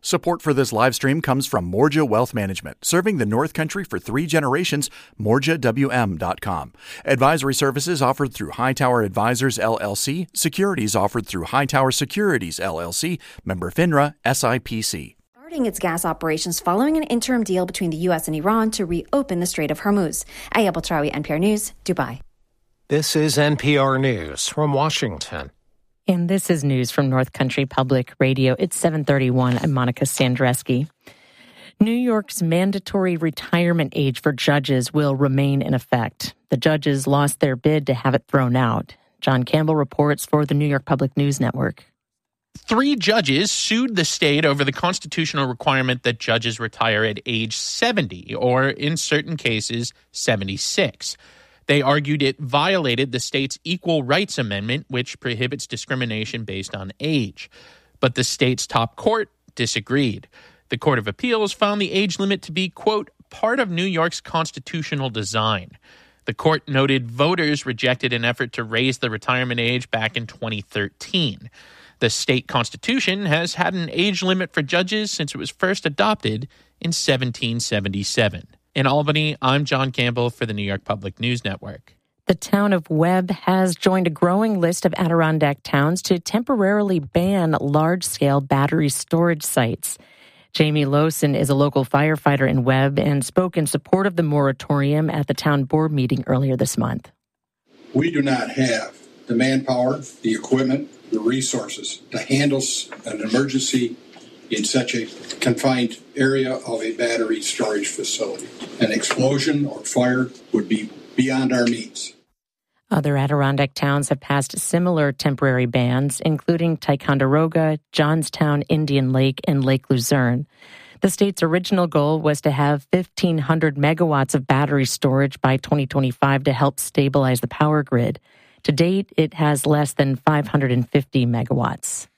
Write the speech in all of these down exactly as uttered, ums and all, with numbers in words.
Support for this live stream comes from Morja Wealth Management, serving the North Country for three generations, morja w m dot com. Advisory services offered through Hightower Advisors, L L C. Securities offered through Hightower Securities, L L C. Member FINRA, S I P C. Starting its gas operations following an interim deal between the U S and Iran to reopen the Strait of Hormuz. Aya Boltrawi, N P R News, Dubai. This is N P R News from Washington. And this is news from North Country Public Radio. It's seven thirty-one. I'm Monica Sandreski. New York's mandatory retirement age for judges will remain in effect. The judges lost their bid to have it thrown out. John Campbell reports for the New York Public News Network. Three judges sued the state over the constitutional requirement that judges retire at age seventy, or in certain cases, seventy-six. They argued it violated the state's Equal Rights Amendment, which prohibits discrimination based on age. But the state's top court disagreed. The Court of Appeals found the age limit to be, quote, part of New York's constitutional design. The court noted voters rejected an effort to raise the retirement age back in twenty thirteen. The state constitution has had an age limit for judges since it was first adopted in seventeen seventy-seven. In Albany, I'm John Campbell for the New York Public News Network. The town of Webb has joined a growing list of Adirondack towns to temporarily ban large-scale battery storage sites. Jamie Lowson is a local firefighter in Webb and spoke in support of the moratorium at the town board meeting earlier this month. We do not have the manpower, the equipment, the resources to handle an emergency in such a confined area of a battery storage facility. An explosion or fire would be beyond our means. Other Adirondack towns have passed similar temporary bans, including Ticonderoga, Johnstown, Indian Lake, and Lake Luzerne. The state's original goal was to have fifteen hundred megawatts of battery storage by twenty twenty-five to help stabilize the power grid. To date, it has less than five hundred fifty megawatts.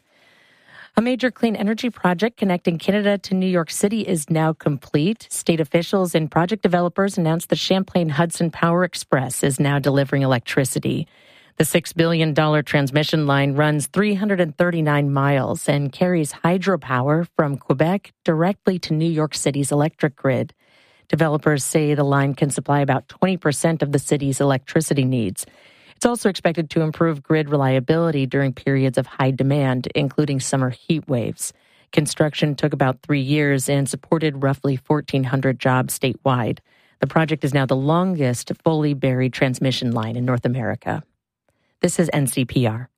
A major clean energy project connecting Canada to New York City is now complete. State officials and project developers announced the Champlain Hudson Power Express is now delivering electricity. The six billion dollars transmission line runs three hundred thirty-nine miles and carries hydropower from Quebec directly to New York City's electric grid. Developers say the line can supply about twenty percent of the city's electricity needs. It's also expected to improve grid reliability during periods of high demand, including summer heat waves. Construction took about three years and supported roughly fourteen hundred jobs statewide. The project is now the longest fully buried transmission line in North America. This is N C P R.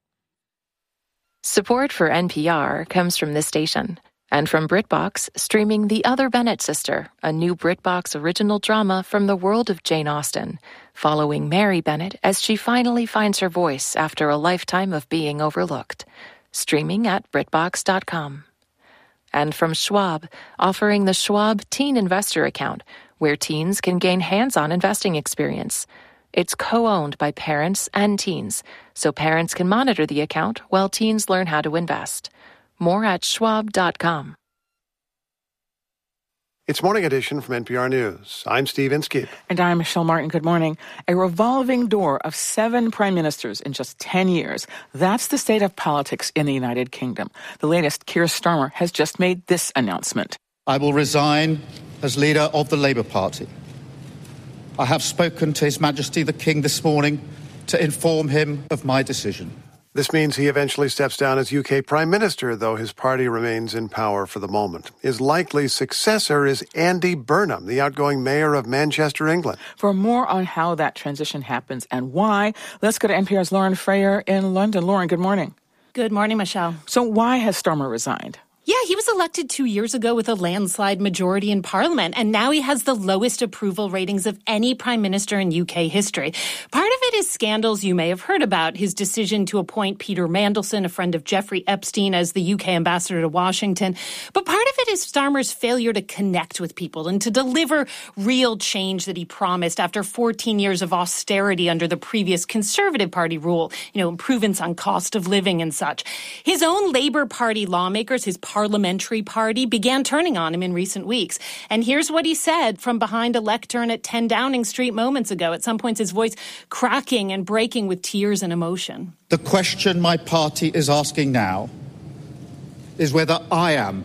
Support for N P R comes from this station and from BritBox, streaming The Other Bennett Sister, a new BritBox original drama from the world of Jane Austen, following Mary Bennett as she finally finds her voice after a lifetime of being overlooked. Streaming at Britbox dot com. And from Schwab, offering the Schwab Teen Investor Account, where teens can gain hands-on investing experience. It's co-owned by parents and teens, so parents can monitor the account while teens learn how to invest. More at Schwab dot com. It's Morning Edition from N P R News. I'm Steve Inskeep. And I'm Michelle Martin. Good morning. A revolving door of seven prime ministers in just ten years. That's the state of politics in the United Kingdom. The latest, Keir Starmer, has just made this announcement. I will resign as leader of the Labour Party. I have spoken to His Majesty the King this morning to inform him of my decision. This means he eventually steps down as U K Prime Minister, though his party remains in power for the moment. His likely successor is Andy Burnham, the outgoing mayor of Manchester, England. For more on how that transition happens and why, let's go to N P R's Lauren Frayer in London. Lauren, good morning. Good morning, Michelle. So why has Starmer resigned? Yeah, he was elected two years ago with a landslide majority in Parliament, and now he has the lowest approval ratings of any prime minister in U K history. Part of it is scandals you may have heard about, his decision to appoint Peter Mandelson, a friend of Jeffrey Epstein, as the U K ambassador to Washington. But part of it is Starmer's failure to connect with people and to deliver real change that he promised after fourteen years of austerity under the previous Conservative Party rule, you know, improvements on cost of living and such. His own Labour Party lawmakers, his parliamentary party, began turning on him in recent weeks. And here's what he said from behind a lectern at ten Downing Street moments ago. At some points, his voice cracking and breaking with tears and emotion. The question my party is asking now is whether I am